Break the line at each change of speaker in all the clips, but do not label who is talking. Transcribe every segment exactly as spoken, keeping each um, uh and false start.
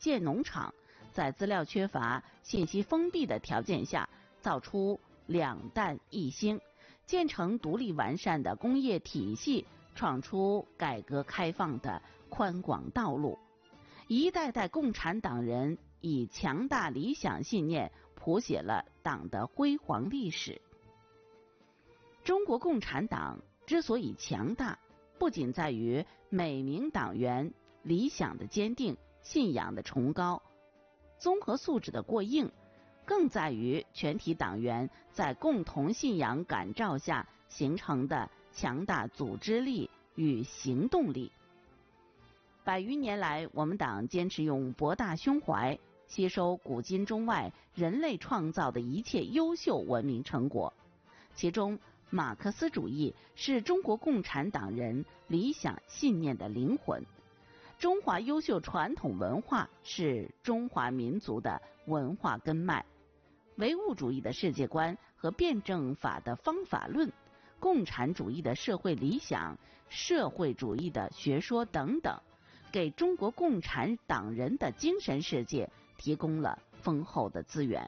建农场，在资料缺乏、信息封闭的条件下，造出两弹一星，建成独立完善的工业体系，创出改革开放的宽广道路。一代代共产党人以强大理想信念谱写了党的辉煌历史。中国共产党之所以强大，不仅在于每名党员理想的坚定、信仰的崇高、综合素质的过硬，更在于全体党员在共同信仰感召下形成的强大组织力与行动力。百余年来，我们党坚持用博大胸怀吸收古今中外人类创造的一切优秀文明成果，其中马克思主义是中国共产党人理想信念的灵魂，中华优秀传统文化是中华民族的文化根脉，唯物主义的世界观和辩证法的方法论，共产主义的社会理想、社会主义的学说等等，给中国共产党人的精神世界提供了丰厚的资源。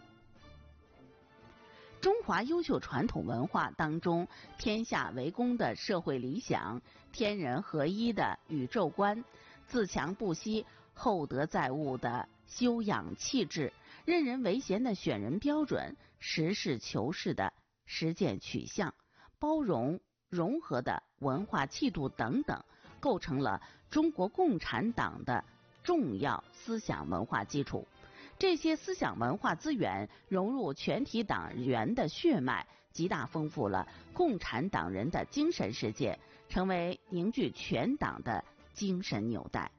中华优秀传统文化当中，天下为公的社会理想、天人合一的宇宙观、自强不息、厚德载物的修养气质、任人唯贤的选人标准、实事求是的实践取向、包容融合的文化气度等等，构成了中国共产党的重要思想文化基础。这些思想文化资源融入全体党员的血脉，极大丰富了共产党人的精神世界，成为凝聚全党的精神纽带。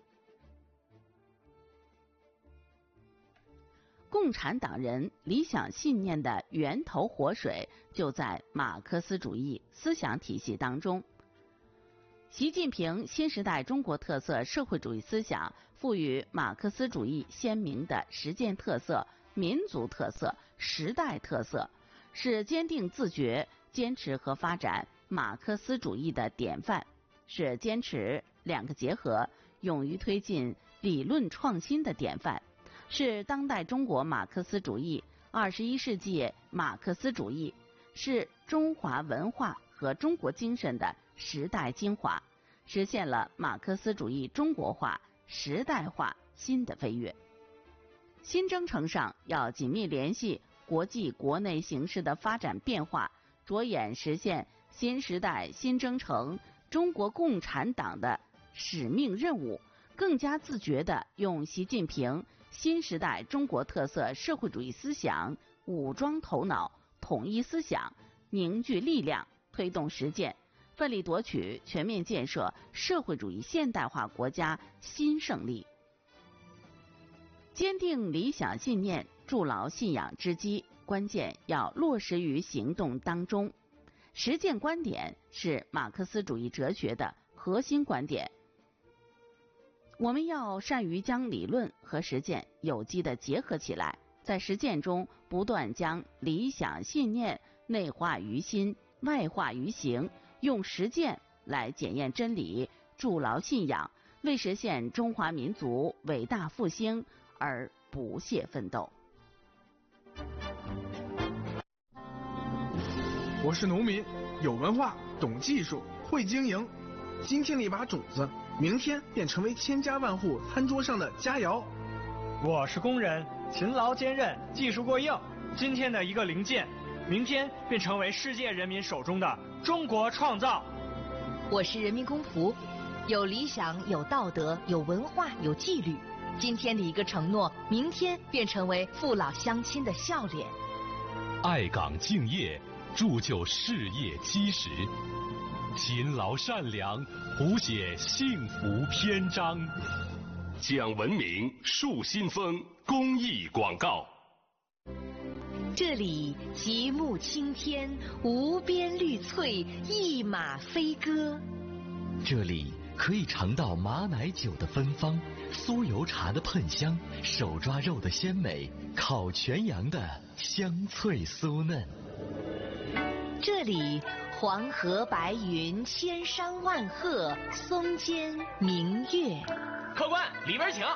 共产党人理想信念的源头活水就在马克思主义思想体系当中。习近平新时代中国特色社会主义思想赋予马克思主义鲜明的实践特色、民族特色、时代特色，是坚定自觉坚持和发展马克思主义的典范，是坚持两个结合、勇于推进理论创新的典范，是当代中国马克思主义、二十一世纪马克思主义，是中华文化和中国精神的时代精华，实现了马克思主义中国化、时代化新的飞跃。新征程上要紧密联系国际国内形势的发展变化，着眼实现新时代新征程中国共产党的使命任务，更加自觉地用习近平新时代中国特色社会主义思想武装头脑、统一思想、凝聚力量，推动实践，奋力夺取全面建设社会主义现代化国家新胜利。坚定理想信念，筑牢信仰之基，关键要落实于行动当中。实践观点是马克思主义哲学的核心观点。我们要善于将理论和实践有机地结合起来，在实践中不断将理想信念内化于心、外化于行，用实践来检验真理，筑牢信仰，为实现中华民族伟大复兴而不懈奋斗。
我是农民，有文化，懂技术，会经营。今天的一把种子，明天便成为千家万户餐桌上的佳肴。
我是工人，勤劳坚韧，技术过硬。今天的一个零件，明天便成为世界人民手中的中国创造。
我是人民公仆，有理想，有道德，有文化，有纪律。今天的一个承诺，明天便成为父老乡亲的笑脸。
爱岗敬业，铸就事业基石；勤劳善良，谱写幸福篇章。
讲文明，树新风，公益广告。
这里极目青天，无边绿翠，一马飞歌。
这里可以尝到马奶酒的芬芳，酥油茶的喷香，手抓肉的鲜美，烤全羊的香脆酥嫩。
这里黄河白云，千山万壑，松间明月。
客官，里边请。